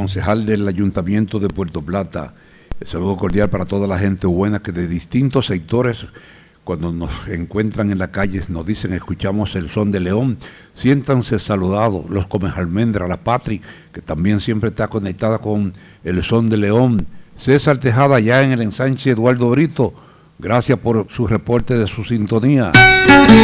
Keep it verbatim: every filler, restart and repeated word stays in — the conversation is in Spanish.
concejal del Ayuntamiento de Puerto Plata. El saludo cordial para toda la gente buena que de distintos sectores, cuando nos encuentran en la calle, nos dicen, escuchamos el son de León. Siéntanse saludados, los Comes Almendra, la Patri, que también siempre está conectada con el son de León. César Tejada, ya en el ensanche Eduardo Brito, gracias por su reporte de su sintonía.